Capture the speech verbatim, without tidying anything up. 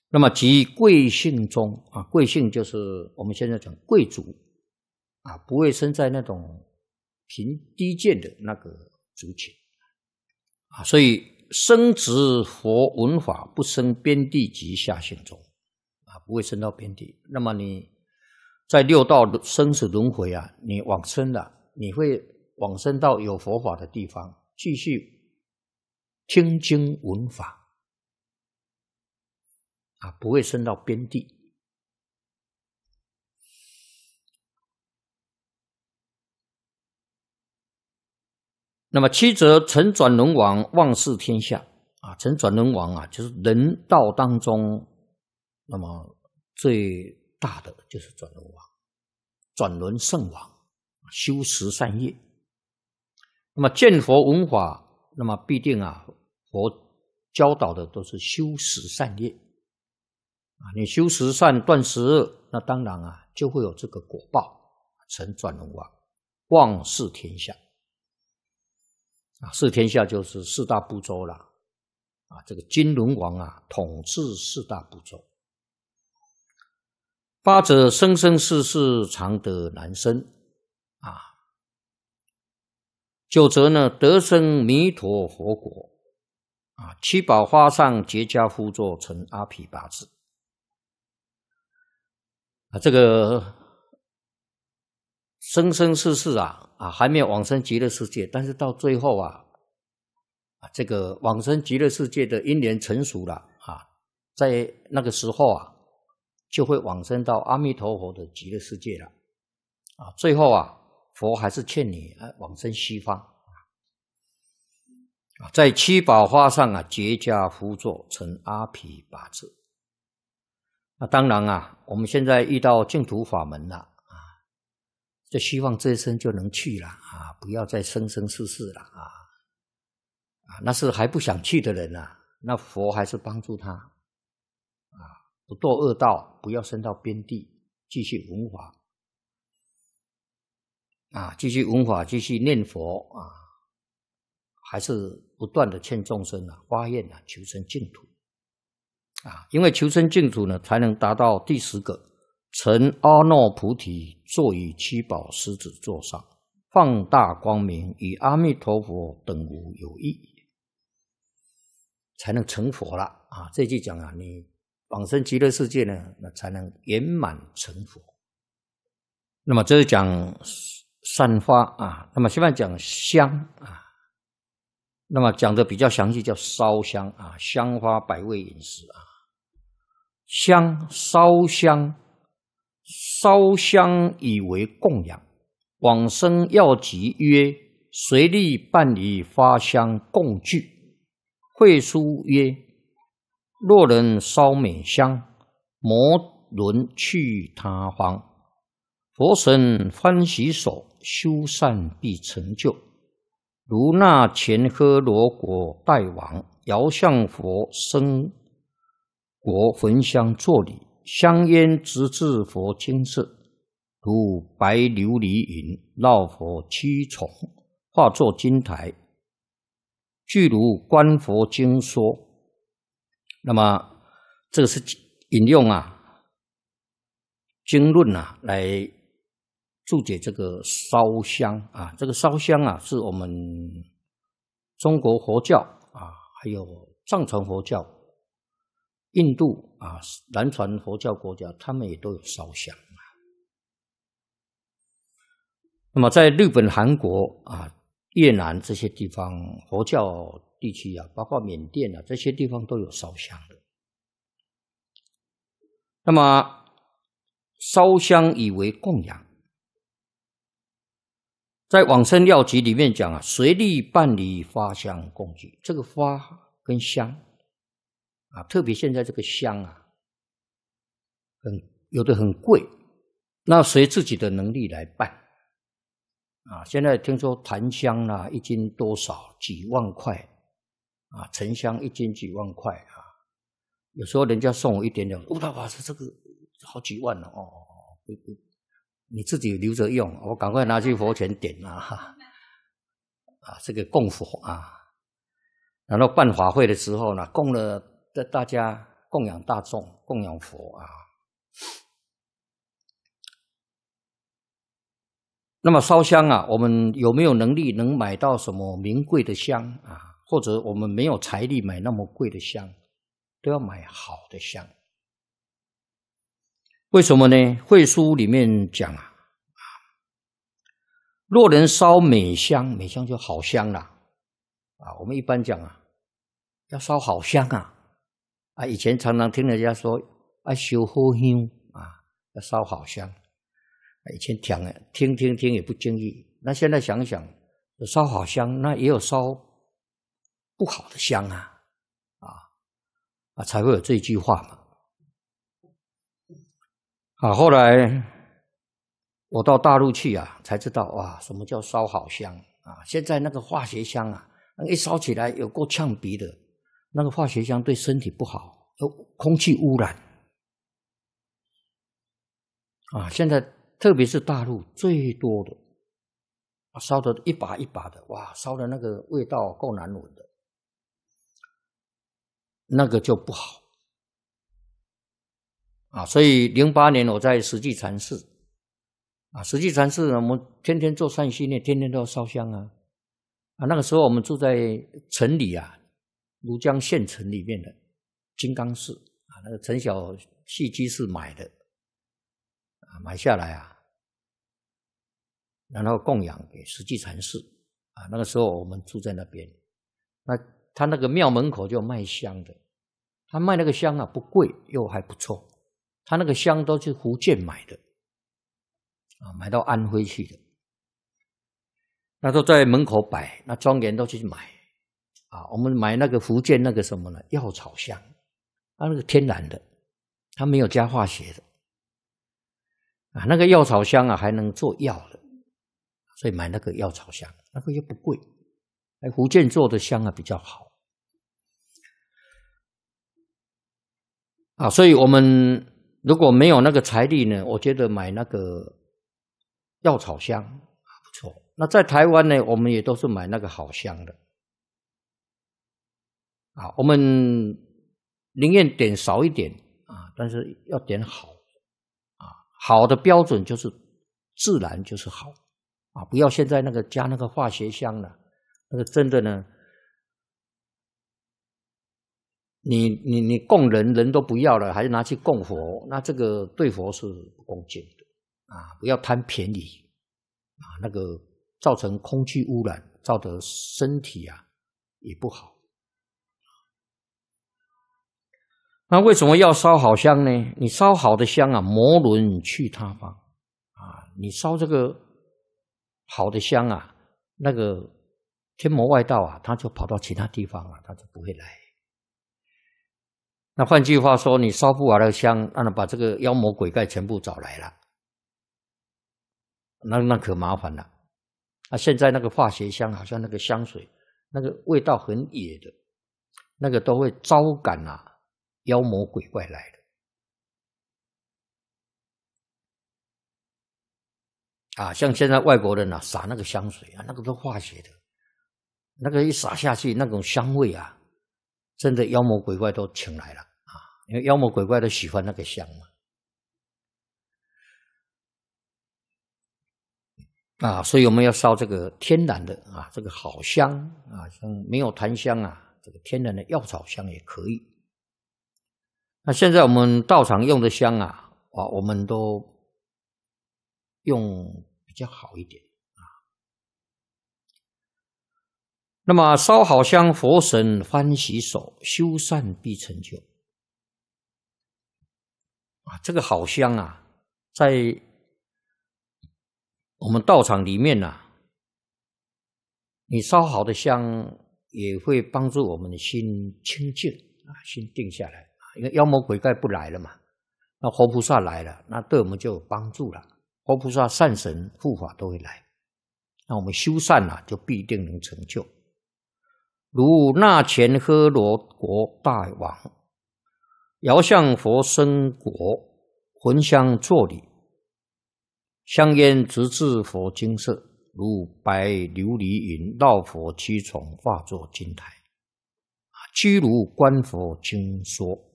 那么即贵姓中啊，贵姓就是我们现在讲贵族啊，不会生在那种贫低贱的那个族群啊，所以生殖佛文法不生边地及下姓中啊，不会生到边地。那么你在六道生死轮回啊，你往生了，你会往生到有佛法的地方，继续听经闻法。啊，不会升到边地。那么七则承转轮王望视天下啊，承转轮王啊，就是人道当中，那么最大的就是转轮王，转轮圣王，修十善业。那么见佛闻法，那么必定啊，佛教导的都是修十善业。啊，你修十善断十恶，那当然啊，就会有这个果报，成转轮王，望视天下。啊，视天下就是四大部洲了。啊，这个金轮王啊，统治四大部洲。八者生生世世常得难生。啊，九则呢，得生弥陀佛国。啊，七宝花上结跏趺坐，成阿毗跋致。啊，这个生生世世啊啊，还没有往生极乐世界，但是到最后啊，啊，这个往生极乐世界的因缘成熟了啊，在那个时候啊，就会往生到阿弥陀佛的极乐世界了啊。最后啊，佛还是劝你啊往生西方啊，在七宝花上啊结跏趺坐，成阿毗跋致。那当然啊，我们现在遇到净土法门了啊，就希望这一生就能去了啊，不要再生生世世了啊啊，那是还不想去的人啊，那佛还是帮助他啊，不堕恶道，不要升到边地，继续闻法啊，继续闻法，继续念佛啊，还是不断的劝众生啊发愿啊，求生净土。啊，因为求生净土呢，才能达到第十个，成阿耨菩提，坐于七宝狮子座上，放大光明，与阿弥陀佛等无有异，才能成佛了啊！这句讲啊，你往生极乐世界呢，那才能圆满成佛。那么这是讲散发啊，那么现在讲香啊，那么讲的比较详细，叫烧香啊，香花百味饮食啊。香烧香，烧香以为供养。往生要集曰：随力办理发香供具。会书曰：若人烧美香，摩轮去他方。佛神欢喜手，修善必成就。如那前诃罗国大王，遥向佛生国焚香作礼，香烟直至佛精舍，如白琉璃云，绕佛七重，化作金台，具如观佛经说。那么这个是引用啊经论啊来注解这个烧香啊，这个烧香啊是我们中国佛教啊，还有藏传佛教、印度啊、南传佛教国家，他们也都有烧香。那么在日本、韩国啊、越南这些地方佛教地区啊，包括缅甸啊，这些地方都有烧香的。那么烧香以为供养，在往生要集里面讲啊，随力办理发香供具。这个发跟香啊，特别现在这个香啊，很有的很贵，那随自己的能力来办啊。现在听说檀香啦、啊，一斤多少几万块啊，沉香一斤几万块啊。有时候人家送我一点点，哦，大法师这个好几万了哦，不不，你自己留着用，我赶快拿去佛前点啊，啊，这个供佛啊。然后办法会的时候呢，供了大家供养大众，供养佛啊。那么烧香啊，我们有没有能力能买到什么名贵的香啊？或者我们没有财力买那么贵的香，都要买好的香。为什么呢？慧书里面讲啊，若能烧美香，美香就好香啦。啊，我们一般讲啊，要烧好香啊。啊，以前常常听人家说啊，烧好香啊，要烧好香。以前讲啊，听听听也不经意。那现在想想，烧好香，那也有烧不好的香啊，啊啊，才会有这句话嘛。啊，后来我到大陆去啊，才知道哇，什么叫烧好香啊！现在那个化学香啊，一烧起来有够呛鼻的，那个化学香对身体不好，有空气污染啊！现在特别是大陆最多的，烧的一把一把的，哇，烧的那个味道够难闻的，那个就不好。啊，所以零八年我在实际禅寺，啊，实际禅寺呢，我们天天做善心念，天天都要烧香啊，啊，那个时候我们住在城里啊，庐江县城里面的金刚寺啊，那个陈小戏居士买的，啊，买下来啊，然后供养给实际禅寺啊，那个时候我们住在那边，那他那个庙门口就有卖香的，他卖那个香啊不贵又还不错。他那个香都是福建买的，啊，买到安徽去的，那都在门口摆，那庄严都去买，啊，我们买那个福建那个什么呢？药草香，它那个天然的，它没有加化学的，啊，那个药草香啊还能做药的，所以买那个药草香，那个又不贵，哎，福建做的香啊比较好，啊，所以我们。如果没有那个财力呢，我觉得买那个药草香不错。那在台湾呢，我们也都是买那个好香的。啊，我们宁愿点少一点啊，但是要点好啊。好的标准就是自然就是好啊，不要现在那个加那个化学香了，那个真的呢。你你你供人，人都不要了，还是拿去供佛，那这个对佛是不恭敬的啊！不要贪便宜啊，那个造成空气污染，造成身体啊也不好。那为什么要烧好香呢？你烧好的香啊，魔轮去他方啊！你烧这个好的香啊，那个天魔外道啊，他就跑到其他地方啊，他就不会来。那换句话说，你烧不完的香，那把这个妖魔鬼怪全部找来了，那那可麻烦了。啊，现在那个化学香，好像那个香水，那个味道很野的，那个都会招感啊妖魔鬼怪来的。啊，像现在外国人啊撒那个香水啊，那个都化学的，那个一撒下去，那种香味啊，真的妖魔鬼怪都请来了。因为妖魔鬼怪都喜欢那个香嘛，啊，所以我们要烧这个天然的啊，这个好香啊，像没有檀香啊，这个天然的药草香也可以。那现在我们道场用的香啊，啊，我们都用比较好一点啊。那么烧好香，佛神欢喜手，修善必成就。啊，这个好香啊，在我们道场里面啊，你烧好的香也会帮助我们的心清净啊，心定下来。因为妖魔鬼怪不来了嘛，那活菩萨来了，那对我们就有帮助了。活菩萨、善神、护法都会来，那我们修善啊，就必定能成就。如那前诃罗国大王，遥向佛生国，焚香作礼，香烟直至佛精舍，如白琉璃云绕佛七重，化作金台，居如观佛经说。